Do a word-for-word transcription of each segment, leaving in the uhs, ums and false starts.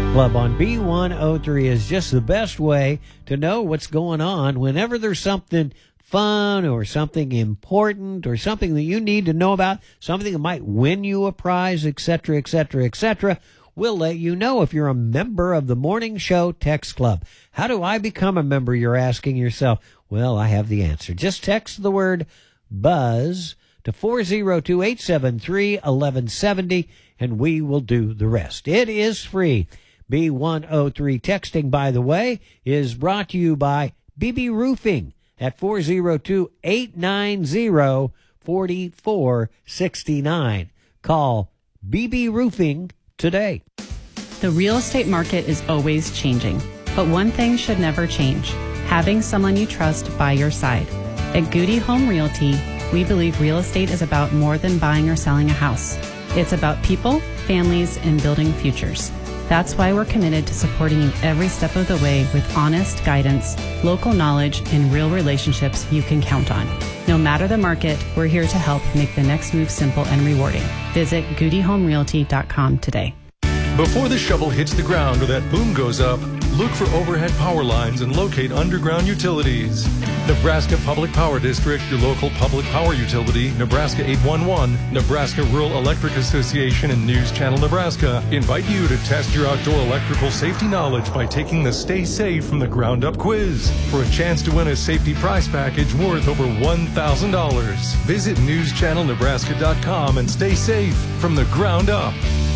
Club on B one oh three is just the best way to know what's going on whenever there's something fun or something important or something that you need to know about, something that might win you a prize, et cetera, et cetera, et cetera. We'll let you know if you're a member of the Morning Show Text Club. How do I become a member, you're asking yourself? Well, I have the answer. Just text the word BUZZ to four oh two, eight seven three, one one seven oh, and we will do the rest. It is free. B one oh three texting, by the way, is brought to you by B B Roofing at four oh two, eight nine oh, four four six nine. Call B B Roofing today. The real estate market is always changing, but one thing should never change: having someone you trust by your side. At Goody Home Realty, we believe real estate is about more than buying or selling a house. It's about people, families, and building futures. That's why we're committed to supporting you every step of the way with honest guidance, local knowledge, and real relationships you can count on. No matter the market, we're here to help make the next move simple and rewarding. Visit goody home realty dot com today. Before the shovel hits the ground or that boom goes up, look for overhead power lines and locate underground utilities. Nebraska Public Power District, your local public power utility, Nebraska eight one one, Nebraska Rural Electric Association, and News Channel Nebraska invite you to test your outdoor electrical safety knowledge by taking the Stay Safe from the Ground Up quiz for a chance to win a safety prize package worth over one thousand dollars. Visit news channel nebraska dot com and stay safe from the ground up.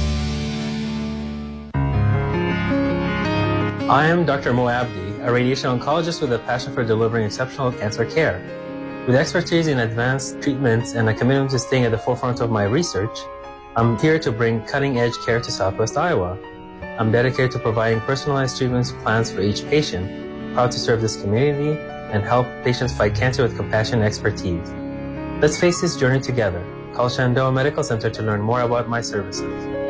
I am Doctor Mo Abdi, a radiation oncologist with a passion for delivering exceptional cancer care. With expertise in advanced treatments and a commitment to staying at the forefront of my research, I'm here to bring cutting-edge care to Southwest Iowa. I'm dedicated to providing personalized treatment plans for each patient, proud to serve this community and help patients fight cancer with compassion and expertise. Let's face this journey together. Call Shenandoah Medical Center to learn more about my services.